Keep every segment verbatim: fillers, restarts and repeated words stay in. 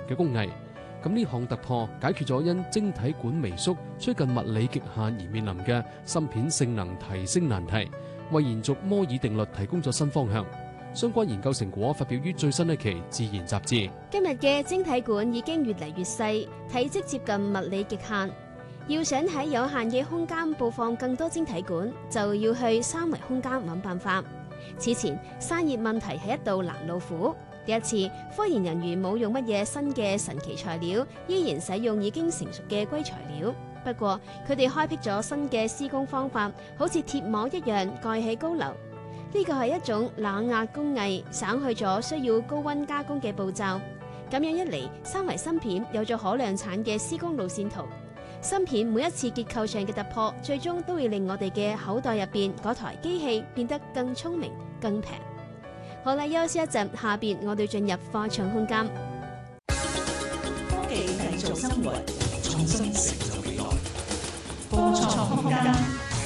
嘅工藝。咁呢項突破解決咗因晶體管微縮趨近物理極限而面臨嘅芯片性能提升難題，為延續摩爾定律提供咗新方向。相關研究成果發表於最新一期《自然》雜誌。 今日嘅晶體管已經越嚟越細，體積接近物理極限。要想喺有限嘅空間佈放更多晶體管，就要去三維空間揾辦法。此前散熱問題係一道攔路虎。呢一次，科研人員冇用乜嘢新嘅神奇材料，依然使用已經成熟嘅硅材料。不過，佢哋開闢咗新嘅施工方法，好似鐵膜一樣蓋起高樓。呢個係一種冷壓工藝，省去咗需要高溫加工嘅步驟。咁樣一嚟，三維芯片有咗可量產嘅施工路線圖。芯片每一次結構上嘅突破，最終都會令我哋嘅口袋入邊嗰台機器變得更聰明、更平。好啦，休息一陣，下邊我哋進入科創空間。 科技製造生活，創新成就未來。科創空間。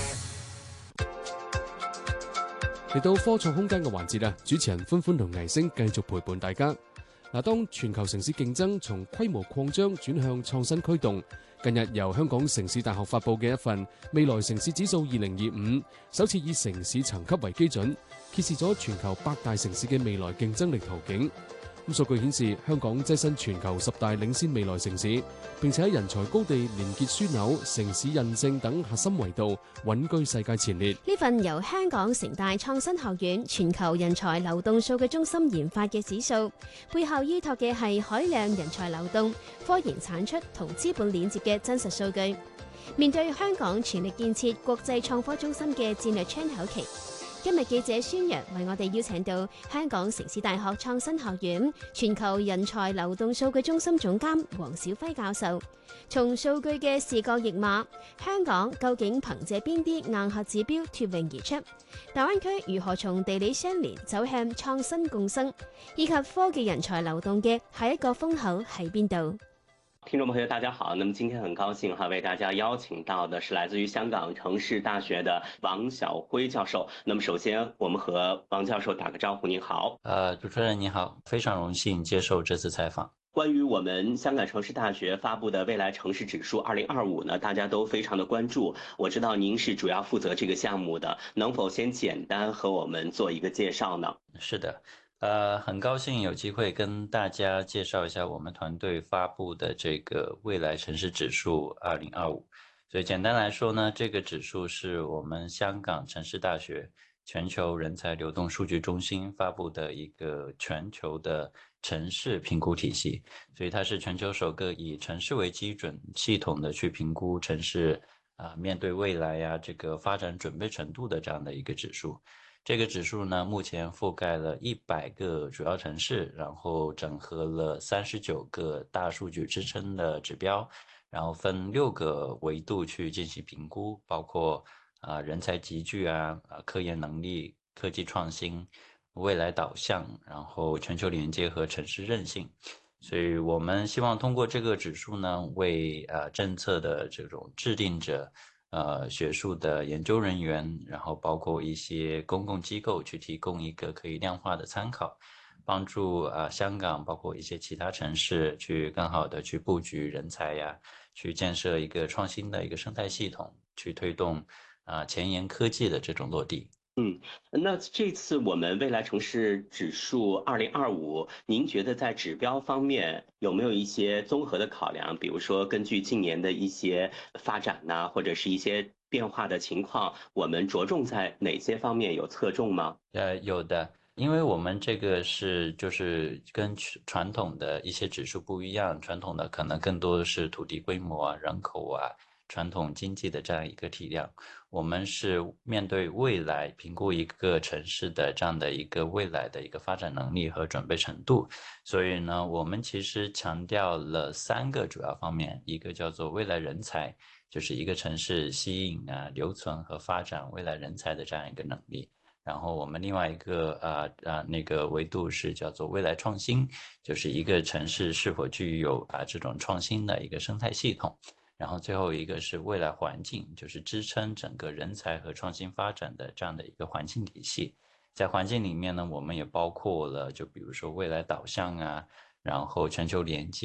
嚟到科創空間嘅環節啦，主持人歡歡同倪星繼續陪伴大家。嗱，當全球城市競爭從規模擴張轉向創新驅動，近日由香港城市大學發佈嘅一份未來城市指數二零二五，首次以城市層級為基準，揭示咗全球百大城市嘅未來競爭力圖景。咁數據顯示，香港躋身全球十大領先未來城市，並且喺人才高地、連結樞紐、城市韌性等核心維度穩居世界前列。 呢份由香港城大創新學院全球人才流動數據中心研發嘅指數，背後依託嘅係海量人才流動、科研產出同資本鏈接嘅真實數據。面對香港全力建設國際創科中心嘅戰略窗口期，今日記者宣揚為我哋邀請到香港城市大學創新學院全球人才流動數據中心總監黃小輝教授，從數據嘅視覺譯碼，香港究竟憑借邊啲硬核指標脫穎而出？大灣區如何從地理相連走向創新共生？以及科技人才流動嘅下一個風口喺邊度？ 聽眾朋友大家好，那麼今天很高興哈為大家邀請到的是來自於香港城市大學的王曉輝教授。那麼首先我們和王教授打個招呼。您好。 呃，主持人你好，非常榮幸接受這次採訪。 關於我們香港城市大學發布的未來城市指數二零二五呢，大家都非常的關注。我知道您是主要負責這個項目的，能否先簡單和我們做一個介紹呢？ 是的。呃，很高興有機會跟大家介紹一下我們團隊發布的這個未來城市指數二零二五。所以簡單來說呢，這個指數是我們香港城市大學全球人才流動數據中心發布的一個全球的城市評估體系。所以它是全球首個以城市為基準系統的去評估城市啊、呃、面對未來呀、啊、這個發展準備程度的這樣的一個指數。這個指數呢，目前覆蓋了一百個主要城市，然後整合了三十九個大數據支撐的指標，然後分六個維度去進行評估，包括啊、呃、人才集聚啊、啊科研能力、科技創新、未來導向，然後全球連接和城市韌性。所以我們希望通過這個指數呢，為啊、呃、政策的這種制定者。呃，學術的研究人員，然後包括一些公共機構去提供一個可以量化的參考，幫助啊、呃、香港包括一些其他城市去更好的去布局人才呀，去建設一個創新的一個生態系統，去推動啊、呃、前沿科技的這種落地。 嗯，那這次我們未來城市指數二零二五，您覺得在指標方面有沒有一些綜合的考量？比如說根據近年的一些發展呐、啊，或者是一些變化的情況，我們着重在哪些方面有側重嗎？ 呃，有的，因為我們這個是就是跟傳統的一些指數不一樣，傳統的可能更多的是土地規模啊、人口啊。傳統經濟的這樣一個體量，我們是面對未來評估一個城市的這樣的一個未來的一個發展能力和準備程度，所以呢，我們其實強調了三個主要方面，一個叫做未來人才，就是一個城市吸引啊、留存和發展未來人才的這樣一個能力。然後我們另外一個啊啊那個維度是叫做未來創新，就是一個城市是否具有啊這種創新的一個生態系統。然後最後一個是未來環境，就是支撐整個人才和創新發展的這樣的一個環境體系。在環境裡面呢，我們也包括了，就比如說未來導向啊，然後全球連接。